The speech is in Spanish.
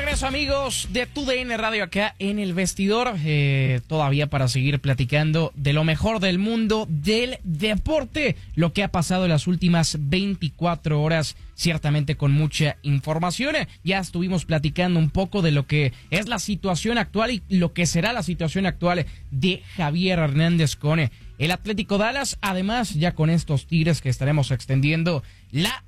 regreso, amigos de TUDN Radio, acá en el vestidor, todavía para seguir platicando de lo mejor del mundo del deporte, lo que ha pasado en las últimas 24 horas, ciertamente con mucha información. Ya estuvimos platicando un poco de lo que es la situación actual y lo que será la situación actual de Javier Hernández con el Atlético Dallas. Además, ya con estos Tigres que estaremos extendiendo la